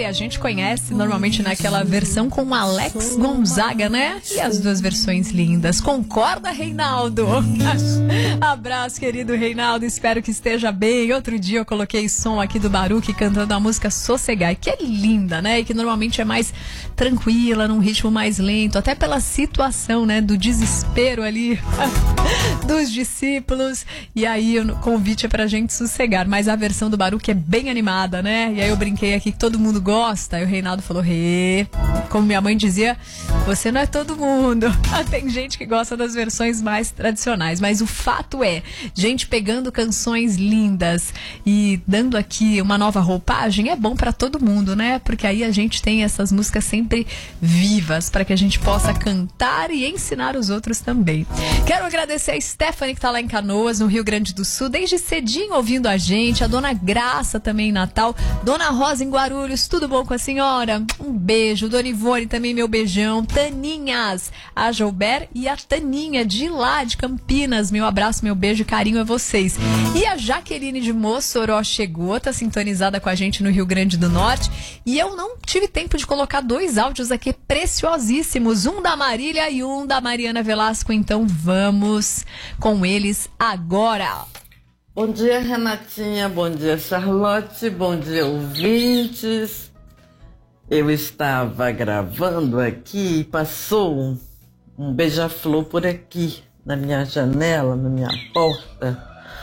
a gente conhece normalmente naquela versão com Alex Gonzaga, né? E as duas versões lindas. Concorda, Reinaldo? Abraço, querido Reinaldo, espero que esteja bem. Outro dia eu coloquei som aqui do Baruque cantando a música Sossegai, que é linda, né? E que normalmente é mais tranquila, num ritmo mais lento, até pela situação, né? Do desespero ali dos discípulos. E aí o convite é pra gente sossegar, mas a versão do Baruque é bem animada, né? E aí eu brinquei aqui que todo mundo gosta. E o Reinaldo falou, como minha mãe dizia, você não é todo mundo. Tem gente que gosta das versões mais tradicionais, mas o fato é, gente pegando canções lindas e dando aqui uma nova roupagem é bom pra todo mundo, né? Porque aí a gente tem essas músicas sempre vivas, para que a gente possa cantar e ensinar os outros também. Quero agradecer a Stephanie, que tá lá em Canoas, no Rio Grande do Sul, desde cedinho ouvindo a gente, a Dona Graça também em Natal, Dona Rosa em Guarulhos, tudo bom com a senhora? Um beijo. Dona Ivone também, meu beijão. Taninhas, a Joubert e a Taninha de lá de Campinas, meu abraço, meu beijo e carinho a vocês. E a Jaqueline de Mossoró chegou, tá sintonizada com a gente no Rio Grande do Norte, e eu não tive tempo de colocar dois áudios aqui preciosíssimos, um da Marília e um da Mariana Velasco, então vamos com eles agora. Bom dia, Renatinha, bom dia, Charlotte, bom dia, ouvintes. Eu estava gravando aqui e passou um beija-flor por aqui, na minha janela, na minha porta.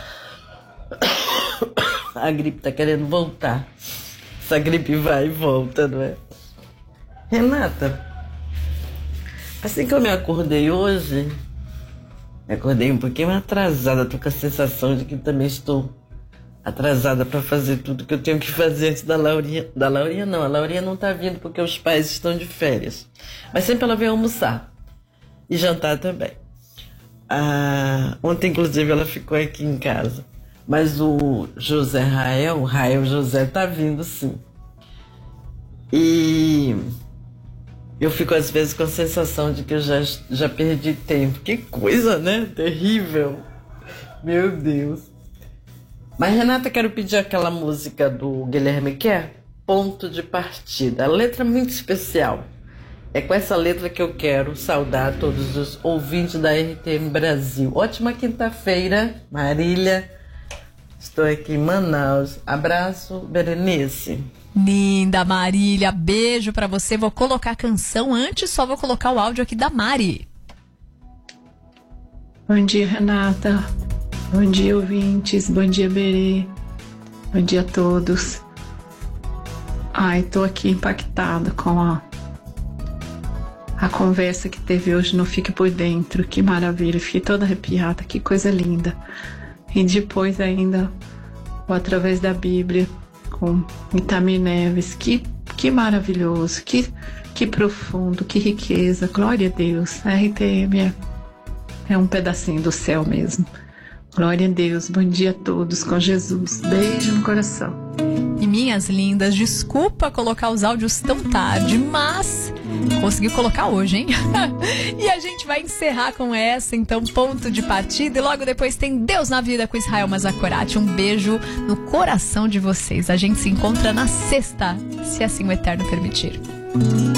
A gripe tá querendo voltar. Essa gripe vai e volta, não é? Renata, assim que eu me acordei hoje, me acordei um pouquinho atrasada, tô com a sensação de que também estou atrasada para fazer tudo que eu tenho que fazer antes da Laurinha. Da Laurinha não, a Laurinha não tá vindo porque os pais estão de férias. Mas sempre ela vem almoçar e jantar também. Ontem, inclusive, ela ficou aqui em casa. Mas o Rael José tá vindo sim. E eu fico às vezes com a sensação de que eu já perdi tempo. Que coisa, né? Terrível. Meu Deus. Mas, Renata, quero pedir aquela música do Guilherme Kerr, Ponto de Partida. A letra é muito especial. É com essa letra que eu quero saudar todos os ouvintes da RTM Brasil. Ótima quinta-feira, Marília. Estou aqui em Manaus. Abraço, Berenice. Linda, Marília. Beijo pra você. Vou colocar a canção antes, só vou colocar o áudio aqui da Mari. Bom dia, Renata. Bom dia, ouvintes. Bom dia, Berê. Bom dia a todos. Tô aqui impactada com a conversa que teve hoje no Fique Por Dentro. Que maravilha. Fiquei toda arrepiada. Que coisa linda. E depois ainda através da Bíblia com Itamir Neves. Que maravilhoso. Que profundo. Que riqueza. Glória a Deus. A RTM é um pedacinho do céu mesmo. Glória a Deus, bom dia a todos, com Jesus, beijo no coração. E minhas lindas, desculpa colocar os áudios tão tarde, mas consegui colocar hoje, hein? E a gente vai encerrar com essa, então, ponto de partida, e logo depois tem Deus na Vida com Israel Mazakorati. Um beijo no coração de vocês, a gente se encontra na sexta, se assim o Eterno permitir.